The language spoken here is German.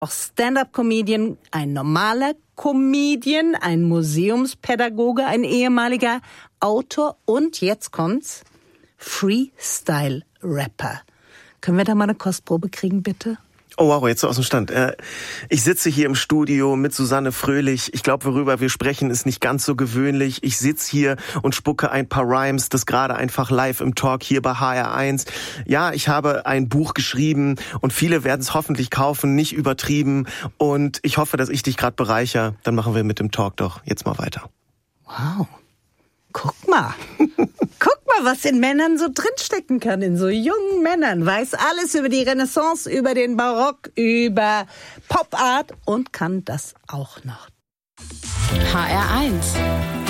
auch Stand-up-Comedian, ein normaler Comedian, ein Museumspädagoge, ein ehemaliger Autor und jetzt kommt's, Freestyle-Rapper. Können wir da mal eine Kostprobe kriegen, bitte? Oh wow, jetzt so aus dem Stand. Ich sitze hier im Studio mit Susanne Fröhlich. Ich glaube, worüber wir sprechen, ist nicht ganz so gewöhnlich. Ich sitze hier und spucke ein paar Rhymes, das gerade einfach live im Talk hier bei HR1. Ja, ich habe ein Buch geschrieben und viele werden es hoffentlich kaufen, nicht übertrieben. Und ich hoffe, dass ich dich gerade bereichere. Dann machen wir mit dem Talk doch jetzt mal weiter. Wow. Guck mal. Guck mal, was in Männern so drinstecken kann, in so jungen Männern. Weiß alles über die Renaissance, über den Barock, über Pop Art und kann das auch noch. HR1